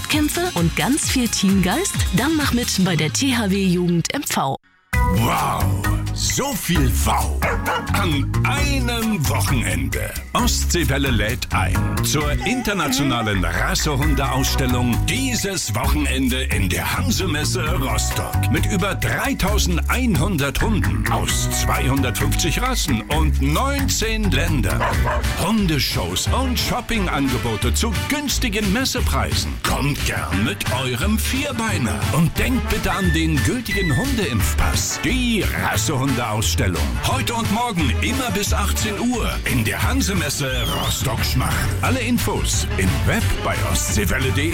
Wettkämpfe und ganz viel Teamgeist? Dann mach mit bei der THW Jugend MV. Wow, so viel Wow an einem Wochenende. Ostseewelle lädt ein zur internationalen Rassehunde-Ausstellung dieses Wochenende in der Hansemesse Rostock. Mit über 3100 Hunden aus 250 Rassen und 19 Ländern. Hundeshows und Shoppingangebote zu günstigen Messepreisen. Kommt gern mit eurem Vierbeiner und denkt bitte an den gültigen Hundeimpfpass. Die Rassehunde-Ausstellung. Heute und morgen immer bis 18 Uhr in der Hansemesse Rostock-Schmach. Alle Infos im Web bei ostseewelle.de.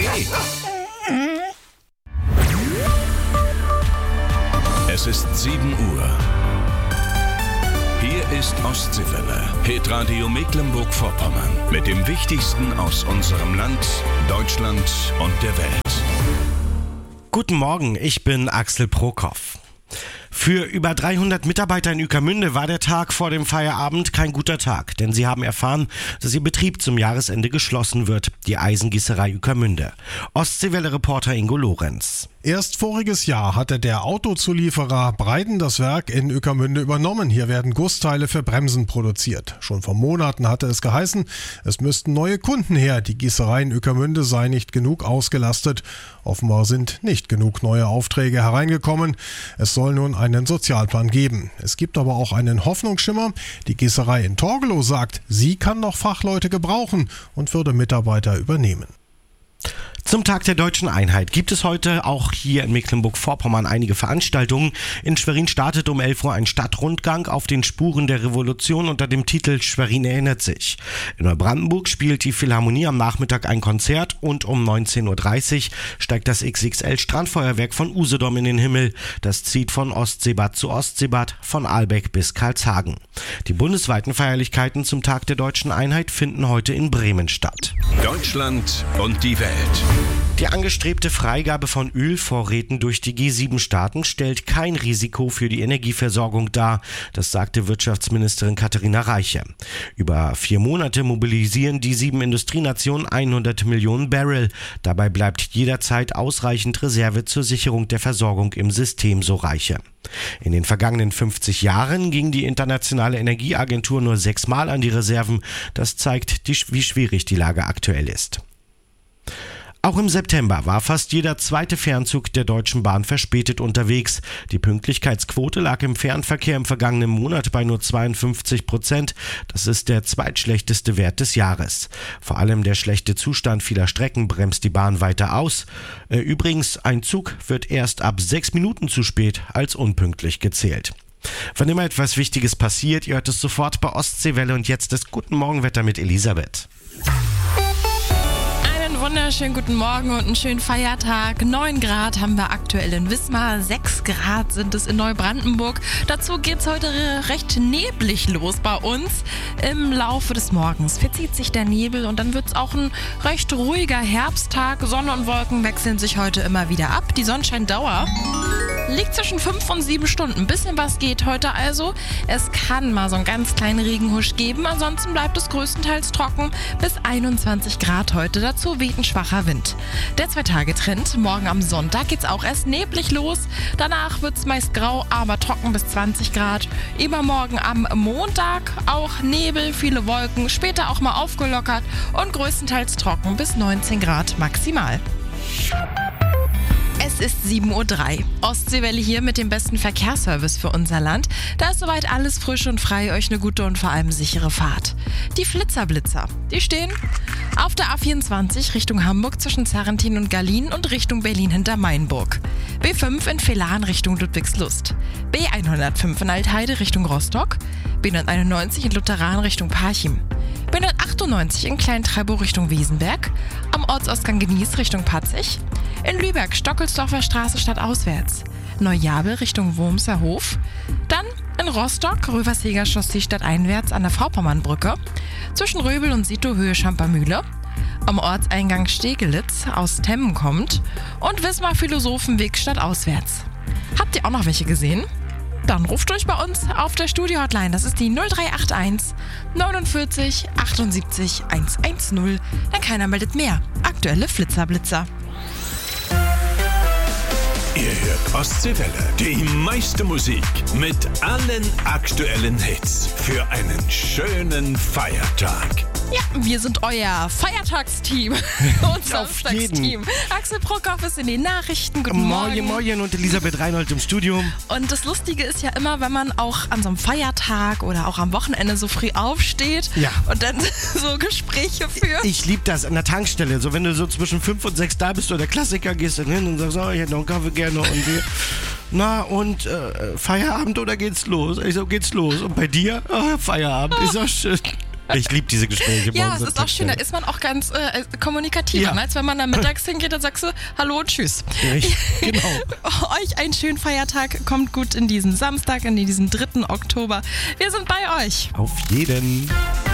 Es ist 7 Uhr. Hier ist Ostseewelle, Hitradio Mecklenburg-Vorpommern. Mit dem Wichtigsten aus unserem Land, Deutschland und der Welt. Guten Morgen, ich bin Axel Prokop. Für über 300 Mitarbeiter in Ueckermünde war der Tag vor dem Feierabend kein guter Tag, denn sie haben erfahren, dass ihr Betrieb zum Jahresende geschlossen wird, die Eisengießerei Ueckermünde. Ostseewelle-Reporter Ingo Lorenz. Erst voriges Jahr hatte der Autozulieferer Breiden das Werk in Ueckermünde übernommen. Hier werden Gussteile für Bremsen produziert. Schon vor Monaten hatte es geheißen, es müssten neue Kunden her. Die Gießerei in Ueckermünde sei nicht genug ausgelastet. Offenbar sind nicht genug neue Aufträge hereingekommen. Es soll nun einen Sozialplan geben. Es gibt aber auch einen Hoffnungsschimmer. Die Gießerei in Torgelow sagt, sie kann noch Fachleute gebrauchen und würde Mitarbeiter übernehmen. Zum Tag der Deutschen Einheit gibt es heute auch hier in Mecklenburg-Vorpommern einige Veranstaltungen. In Schwerin startet um 11 Uhr ein Stadtrundgang auf den Spuren der Revolution unter dem Titel Schwerin erinnert sich. In Neubrandenburg spielt die Philharmonie am Nachmittag ein Konzert und um 19.30 Uhr steigt das XXL-Strandfeuerwerk von Usedom in den Himmel. Das zieht von Ostseebad zu Ostseebad, von Ahlbeck bis Karlshagen. Die bundesweiten Feierlichkeiten zum Tag der Deutschen Einheit finden heute in Bremen statt. Deutschland und die Welt. Die angestrebte Freigabe von Ölvorräten durch die G7-Staaten stellt kein Risiko für die Energieversorgung dar, das sagte Wirtschaftsministerin Katharina Reiche. Über 4 Monate mobilisieren die 7 Industrienationen 100 Millionen Barrel. Dabei bleibt jederzeit ausreichend Reserve zur Sicherung der Versorgung im System, so Reiche. In den vergangenen 50 Jahren ging die Internationale Energieagentur nur 6 Mal an die Reserven. Das zeigt, wie schwierig die Lage aktuell ist. Auch im September war fast jeder zweite Fernzug der Deutschen Bahn verspätet unterwegs. Die Pünktlichkeitsquote lag im Fernverkehr im vergangenen Monat bei nur 52%. Das ist der zweitschlechteste Wert des Jahres. Vor allem der schlechte Zustand vieler Strecken bremst die Bahn weiter aus. Übrigens, ein Zug wird erst ab 6 Minuten zu spät als unpünktlich gezählt. Wann immer etwas Wichtiges passiert, ihr hört es sofort bei Ostseewelle und jetzt das Guten Morgenwetter mit Elisabeth. Wunderschönen guten Morgen und einen schönen Feiertag. 9 Grad haben wir aktuell in Wismar, 6 Grad sind es in Neubrandenburg. Dazu geht es heute recht neblig los bei uns. Im Laufe des Morgens verzieht sich der Nebel und dann wird es auch ein recht ruhiger Herbsttag. Sonne und Wolken wechseln sich heute immer wieder ab. Die Sonnenscheindauer liegt zwischen 5 und 7 Stunden. Ein bisschen was geht heute also. Es kann mal so einen ganz kleinen Regenhusch geben. Ansonsten bleibt es größtenteils trocken bis 21 Grad heute. Dazu weht ein schwacher Wind. Der 2-Tage-Trend. Morgen am Sonntag geht's auch erst neblig los. Danach wird's meist grau, aber trocken bis 20 Grad. Übermorgen am Montag auch Nebel, viele Wolken. Später auch mal aufgelockert und größtenteils trocken bis 19 Grad maximal. Es ist 7:03 Uhr. Ostseewelle hier mit dem besten Verkehrsservice für unser Land. Da ist soweit alles frisch und frei. Euch eine gute und vor allem sichere Fahrt. Die Flitzer-Blitzer, die stehen auf der A24 Richtung Hamburg zwischen Zarrentin und Gallien und Richtung Berlin hinter Mainburg. B5 in Vehlan Richtung Ludwigslust. B105 in Altheide Richtung Rostock. B991 in Lutheran Richtung Parchim. B198 in Kleintreibow Richtung Wesenberg. Am Ortsausgang Genieß Richtung Patzig. In Lübeck Stockelsdorfer Straße stadtauswärts. Neujabel Richtung Wurmser Hof. Dann in Rostock Röversheger Chaussee stadteinwärts an der Vorpommernbrücke. Zwischen Röbel und Sito Höhe Schampermühle. Am Ortseingang Stegelitz aus Temmen kommt. Und Wismar Philosophenweg stadtauswärts. Habt ihr auch noch welche gesehen? Dann ruft durch bei uns auf der Studio-Hotline. Das ist die 0381 49 78 110. Denn keiner meldet mehr. Aktuelle Flitzer-Blitzer. Ihr hört Ostseewelle, die meiste Musik mit allen aktuellen Hits für einen schönen Feiertag. Ja, wir sind euer Feiertagsteam und Samstagsteam. Axel Brockhoff ist in den Nachrichten. Guten Morgen. Moin und Elisabeth Reinhold im Studio. Und das Lustige ist ja immer, wenn man auch an so einem Feiertag oder auch am Wochenende so früh aufsteht und dann so Gespräche führt. Ich liebe das an der Tankstelle. So, wenn du so zwischen 5 und 6 da bist oder der Klassiker, gehst dann hin und sagst, oh, ich hätte noch einen Kaffee gerne und wir. Na und Feierabend oder geht's los? Ich so, geht's los. Und bei dir? Oh, Feierabend. Ist auch schön. Ich liebe diese Gespräche. Ja, es ist auch schön, da ist man auch ganz kommunikativer. Als wenn man dann mittags hingeht, dann sagst du Hallo und Tschüss. Genau. Euch einen schönen Feiertag, kommt gut in diesen Samstag, in diesen 3. Oktober. Wir sind bei euch. Auf jeden.